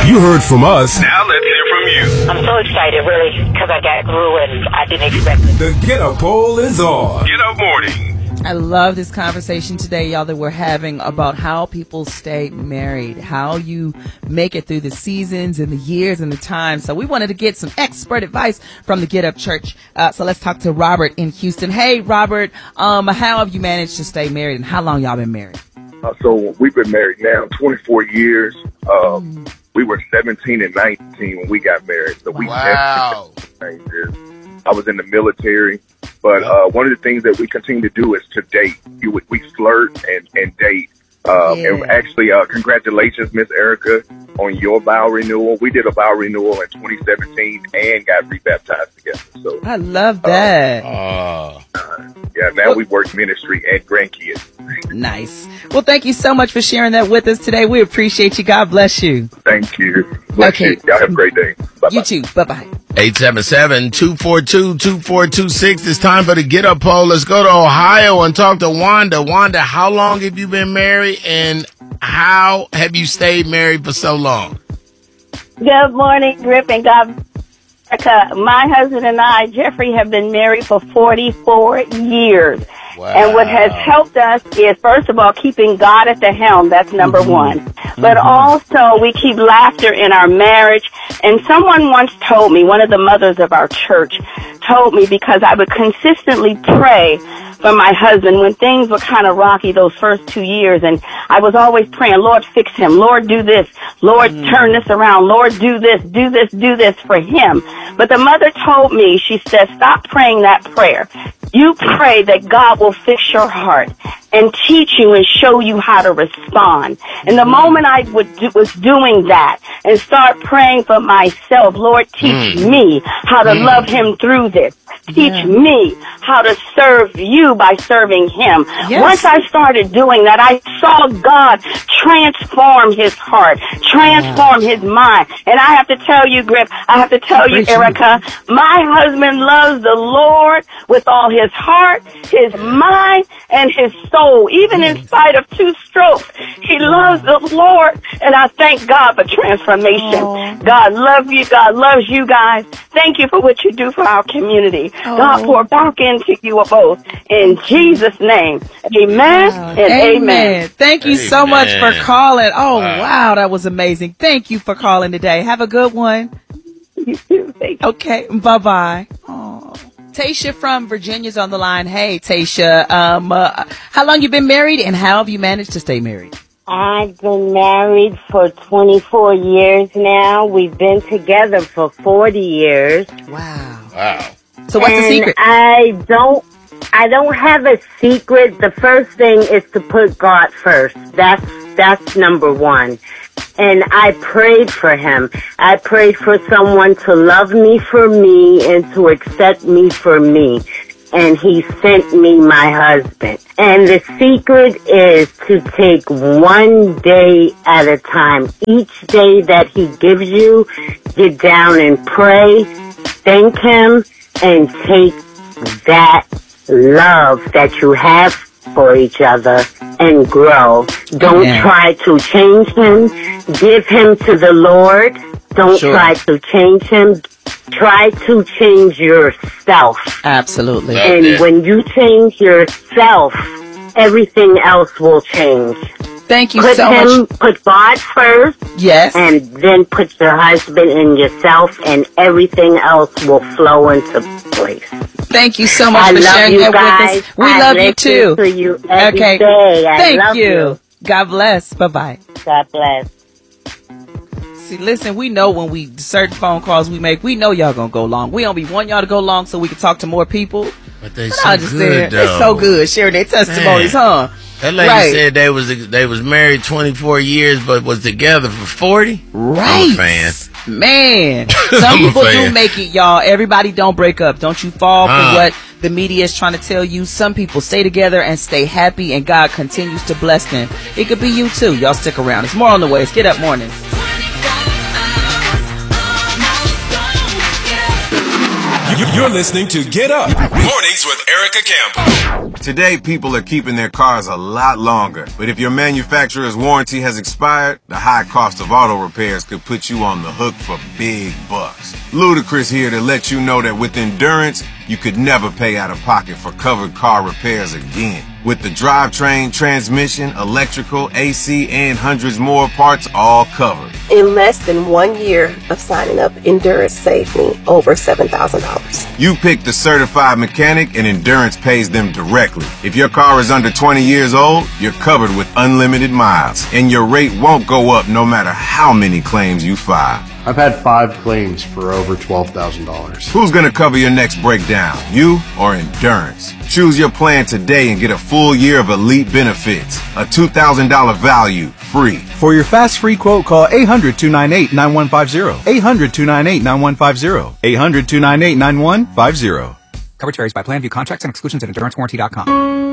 You heard from us. Now let's hear from you. I'm so excited, really, because I got grew and I didn't expect it. The Get Up Poll is on. Get Up Morning. I love this conversation today, y'all, that we're having about how people stay married, how you make it through the seasons and the years and the times. So we wanted to get some expert advice from the Get Up Church. So let's talk to Robert in Houston. Hey, Robert, how have you managed to stay married, and how long y'all been married? So we've been married now 24 years. We were 17 and 19 when we got married. So we wow. I was in the military. But one of the things that we continue to do is to date. We flirt and date. And actually, congratulations, Miss Erica, on your vow renewal. We did a vow renewal in 2017 and got rebaptized together. So I love that. Now we work ministry and grandkids. Nice. Well, thank you so much for sharing that with us today. We appreciate you. God bless you. Thank you. Bless you. Y'all have a great day. Bye-bye. You too. Bye-bye. 877-242-2426. It's time for the Get Up Poll. Let's go to Ohio and talk to Wanda. Wanda, how long have you been married, and how have you stayed married for so long? Good morning, Rip and God. My husband and I, Jeffrey, have been married for 44 years. Wow. And what has helped us is, first of all, keeping God at the helm. That's number one. But also, we keep laughter in our marriage. And someone once told me, one of the mothers of our church told me, because I would consistently pray for my husband when things were kind of rocky those first 2 years, and I was always praying, Lord, fix him. Lord, do this. Lord, turn this around. Lord, do this for him. But the mother told me, she said, stop praying that prayer. You pray that God will fix your heart and teach you and show you how to respond. And the moment I was doing that and start praying for myself, Lord, teach me how to love him through this. Teach me how to serve you by serving him. Yes. Once I started doing that, I saw God transform his heart, transform his mind. And I have to tell you, Griff, I have to tell you, Erica, my husband loves the Lord with all his heart, his mind, and his soul. Even in spite of 2 strokes, he loves the Lord. And I thank God for transformation. God loves you. God loves you guys. Thank you for what you do for our community. God pour back into you both. In Jesus' name. Amen and amen. Thank you so much for calling. Wow, that was amazing. Thank you for calling today. Have a good one. You too. Thank you. Okay, bye-bye. Tasha from Virginia's on the line. Hey, Tasha. How long you been married, and how have you managed to stay married? I've been married for 24 years now. We've been together for 40 years. Wow. So what's the secret? I don't have a secret. The first thing is to put God first. That's number one. And I prayed for him. I prayed for someone to love me for me and to accept me for me. And he sent me my husband. And the secret is to take one day at a time. Each day that he gives you, get down and pray, thank him, and take that love that you have for each other and grow. Don't try to change him. Give him to the Lord. Don't try to change him. Try to change yourself. Absolutely. And when you change yourself, everything else will change. Thank you so much. Put God first. Yes. And then put your husband and yourself, and everything else will flow into place. Thank you so much for sharing that with us. We love you too. To you every day. Thank you. God bless. Bye-bye. God bless. See, listen, we know when we certain phone calls we make, we know y'all gonna go long. We only want y'all to go long so we can talk to more people. But they so good, though. They're so good sharing their testimonies, huh? That lady said they was married 24 years, but was together for 40. Right, I'm a fan. Man. Some people do make it, y'all. Everybody don't break up. Don't you fall for what the media is trying to tell you. Some people stay together and stay happy, and God continues to bless them. It could be you too. Y'all stick around. It's more on the way. It's Get Up Mornings. You're listening to Get Up Mornings with Erica Campbell. Today, people are keeping their cars a lot longer. But if your manufacturer's warranty has expired, the high cost of auto repairs could put you on the hook for big bucks. Ludacris here to let you know that with Endurance, you could never pay out of pocket for covered car repairs again. With the drivetrain, transmission, electrical, AC, and hundreds more parts all covered. In less than 1 year of signing up, Endurance saved me over $7,000. You pick the certified mechanic and Endurance pays them directly. If your car is under 20 years old, you're covered with unlimited miles, and your rate won't go up no matter how many claims you file. I've had 5 claims for over $12,000. Who's going to cover your next breakdown, you or Endurance? Choose your plan today and get a full year of elite benefits. A $2,000 value, free. For your fast free quote, call 800-298-9150. 800-298-9150. 800-298-9150. Coverage varies by plan. View contracts and exclusions at EnduranceWarranty.com.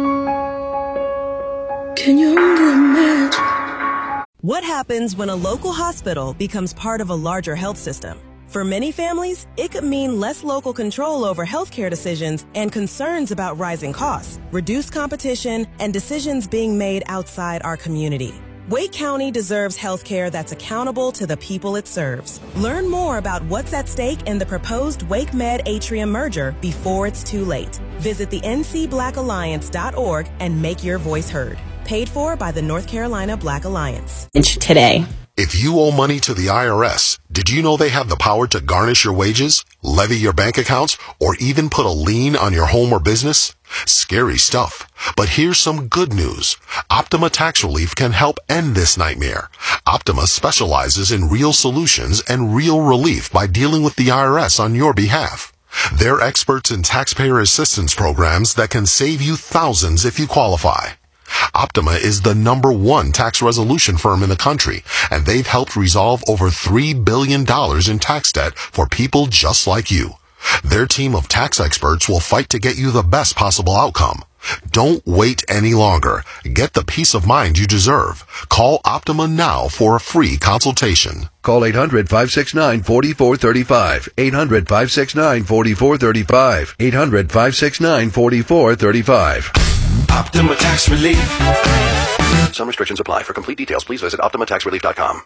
Can you imagine? What happens when a local hospital becomes part of a larger health system? For many families, it could mean less local control over healthcare decisions and concerns about rising costs, reduced competition, and decisions being made outside our community. Wake County deserves healthcare that's accountable to the people it serves. Learn more about what's at stake in the proposed Wake Med Atrium merger before it's too late. Visit the ncblackalliance.org and make your voice heard. Paid for by the North Carolina Black Alliance. Today. If you owe money to the IRS, did you know they have the power to garnish your wages, levy your bank accounts, or even put a lien on your home or business? Scary stuff. But here's some good news. Optima Tax Relief can help end this nightmare. Optima specializes in real solutions and real relief by dealing with the IRS on your behalf. They're experts in taxpayer assistance programs that can save you thousands if you qualify. Optima is the #1 tax resolution firm in the country, and they've helped resolve over $3 billion in tax debt for people just like you. Their team of tax experts will fight to get you the best possible outcome. Don't wait any longer. Get the peace of mind you deserve. Call Optima now for a free consultation. Call 800-569-4435. 800-569-4435. 800-569-4435. Optima Tax Relief. Some restrictions apply. For complete details, please visit OptimaTaxRelief.com.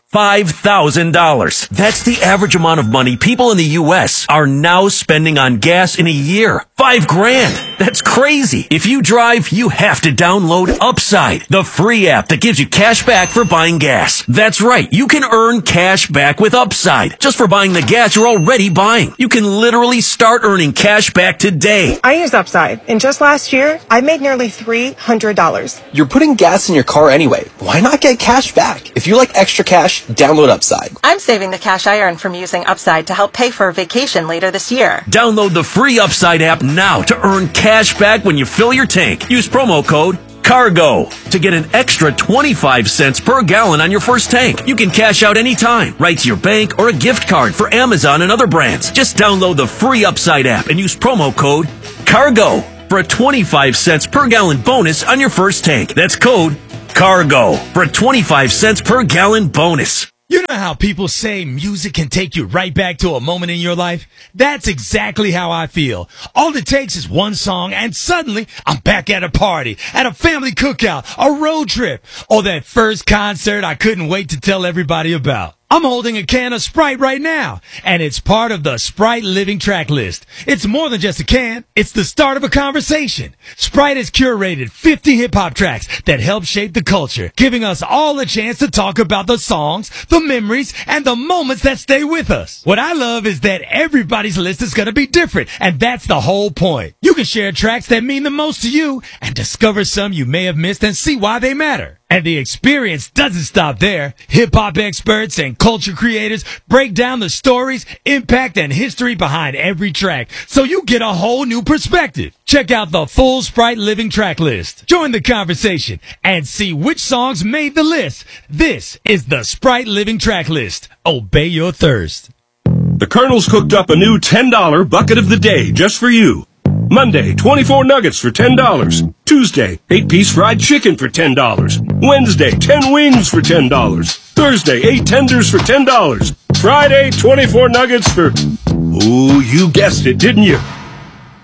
$5,000. That's the average amount of money people in the U.S. are now spending on gas in a year. $5,000. That's crazy. If you drive, you have to download Upside, the free app that gives you cash back for buying gas. That's right. You can earn cash back with Upside just for buying the gas you're already buying. You can literally start earning cash back today. I use Upside, and just last year, I made nearly $300. You're putting gas in your car anyway. Why not get cash back? If you like extra cash, download Upside. I'm saving the cash I earned from using Upside to help pay for a vacation later this year. Download the free Upside app now to earn cash back when you fill your tank. Use promo code CARGO to get an extra 25 cents per gallon on your first tank. You can cash out anytime, right to your bank or a gift card for Amazon and other brands. Just download the free Upside app and use promo code CARGO for a 25 cents per gallon bonus on your first tank. That's code CARGO for a 25 cents per gallon bonus. You know how people say music can take you right back to a moment in your life? That's exactly how I feel. All it takes is one song and suddenly I'm back at a party, at a family cookout, a road trip, or that first concert I couldn't wait to tell everybody about. I'm holding a can of Sprite right now, and it's part of the Sprite Living Track List. It's more than just a can. It's the start of a conversation. Sprite has curated 50 hip-hop tracks that help shape the culture, giving us all a chance to talk about the songs, the memories, and the moments that stay with us. What I love is that everybody's list is going to be different, and that's the whole point. You can share tracks that mean the most to you and discover some you may have missed and see why they matter. And the experience doesn't stop there. Hip-hop experts and culture creators break down the stories, impact, and history behind every track, so you get a whole new perspective. Check out the full Sprite Living Track List. Join the conversation and see which songs made the list. This is the Sprite Living Track List. Obey your thirst. The Colonel's cooked up a new $10 bucket of the day just for you. Monday, 24 nuggets for $10. Tuesday, 8-piece fried chicken for $10. Wednesday, 10 wings for $10. Thursday, 8 tenders for $10. Friday, 24 nuggets for... Ooh, you guessed it, didn't you?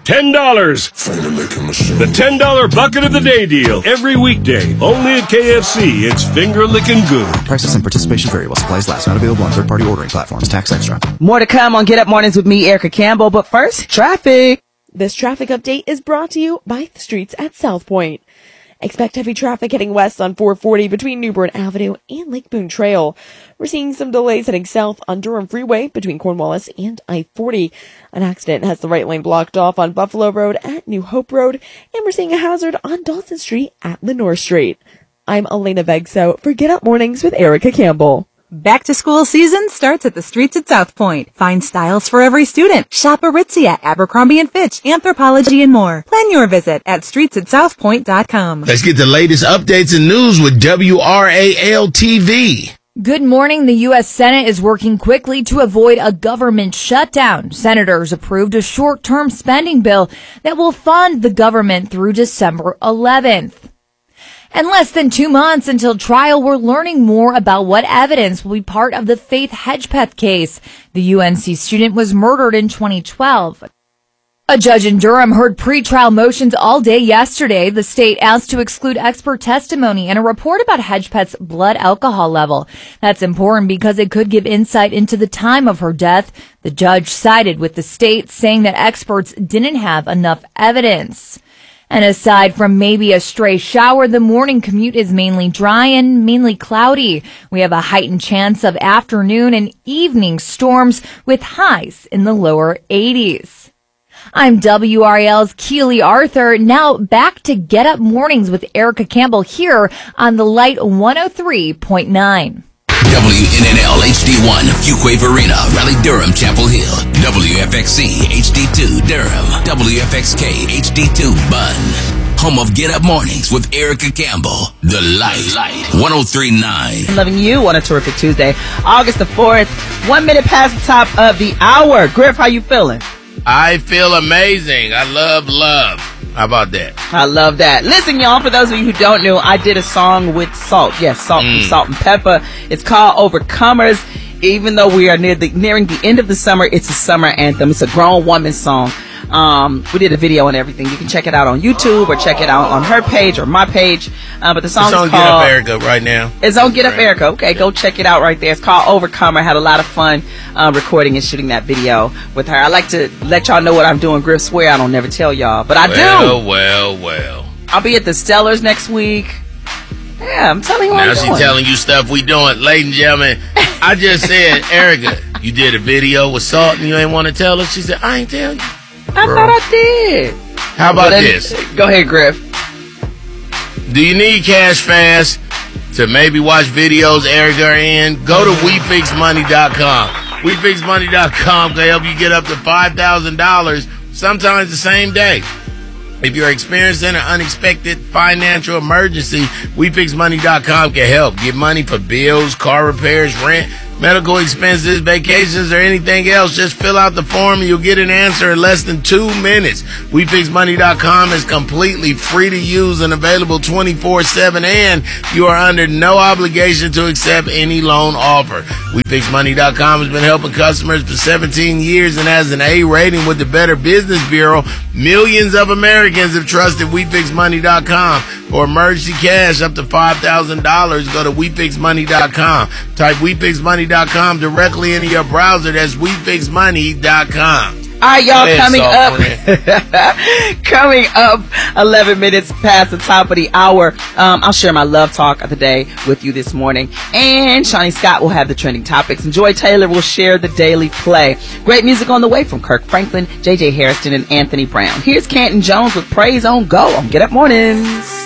$10. The $10 bucket of the day deal. Every weekday. Only at KFC. It's finger licking good. Prices and participation vary while supplies last. Not available on third-party ordering platforms. Tax extra. More to come on Get Up Mornings with me, Erica Campbell. But first, traffic. This traffic update is brought to you by the streets at South Point. Expect heavy traffic heading west on 440 between New Bern Avenue and Lake Boone Trail. We're seeing some delays heading south on Durham Freeway between Cornwallis and I-40. An accident has the right lane blocked off on Buffalo Road at New Hope Road, and we're seeing a hazard on Dawson Street at Lenore Street. I'm Elena Vegso for Get Up Mornings with Erica Campbell. Back to school season starts at the streets at South Point. Find styles for every student. Shop Aritzia, Abercrombie & Fitch, Anthropologie, and more. Plan your visit at streetsatsouthpoint.com. Let's get the latest updates and news with WRAL-TV. Good morning. The U.S. Senate is working quickly to avoid a government shutdown. Senators approved a short-term spending bill that will fund the government through December 11th. In less than 2 months until trial, we're learning more about what evidence will be part of the Faith Hedgepeth case. The UNC student was murdered in 2012. A judge in Durham heard pretrial motions all day yesterday. The state asked to exclude expert testimony and a report about Hedgepeth's blood alcohol level. That's important because it could give insight into the time of her death. The judge sided with the state, saying that experts didn't have enough evidence. And aside from maybe a stray shower, the morning commute is mainly dry and mainly cloudy. We have a heightened chance of afternoon and evening storms with highs in the lower 80s. I'm WRAL's Keely Arthur. Now back to Get Up Mornings with Erica Campbell here on the Light 103.9. WNNL HD1, Q-Wave Arena, Raleigh, Durham, Chapel Hill. WFXC HD2, Durham. WFXK HD2, Bunn. Home of Get Up Mornings with Erica Campbell. The Light 103.9. Loving you on a terrific Tuesday, August the 4th, 1 minute past the top of the hour. Griff, how you feeling? I feel amazing. I love love. How about that? I love that. Listen, y'all, for those of you who don't know, I did a song with Salt. Yes, Salt and Pepper. It's called Overcomers. Even though we are nearing the end of the summer, it's a summer anthem. It's a grown woman song. We did a video and everything. You can check it out on YouTube or check it out on her page or my page. But the song is called Get Up Erica right now. It's on Get Up Erica. Okay, go check it out right there. It's called Overcomer. I had a lot of fun recording and shooting that video with her. I like to let y'all know what I'm doing. Griff swear I don't never tell y'all, but I do. Well. I'll be at the Stellars next week. Yeah, I'm telling you what I'm doing. Now she's telling you stuff we doing. Ladies and gentlemen, I just said, Erica, you did a video with Salt and you ain't want to tell us? She said, I ain't tell you. I thought I did. How about this? Go ahead, Griff. Do you need cash fast to maybe watch videos Erica are in? Go to WeFixMoney.com. WeFixMoney.com can help you get up to $5,000, sometimes the same day. If you're experiencing an unexpected financial emergency, WeFixMoney.com can help. Get money for bills, car repairs, rent, medical expenses, vacations, or anything else. Just fill out the form and you'll get an answer in less than 2 minutes. WeFixMoney.com is completely free to use and available 24/7, and you are under no obligation to accept any loan offer. WeFixMoney.com has been helping customers for 17 years and has an A rating with the Better Business Bureau. Millions of Americans have trusted WeFixMoney.com for emergency cash up to $5,000. Go to WeFixMoney.com. Type WeFixMoney.com directly into your browser. That's WeFixMoney.com. All right, y'all, coming up 11 minutes past the top of the hour. I'll share my love talk of the day with you this morning. And Shawnee Scott will have the trending topics. And Joy Taylor will share the daily play. Great music on the way from Kirk Franklin, J.J. Harrison, and Anthony Brown. Here's Canton Jones with Praise on Go on Get Up Mornings.